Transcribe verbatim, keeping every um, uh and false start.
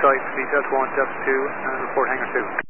site, details one, depth two, and report hangar two.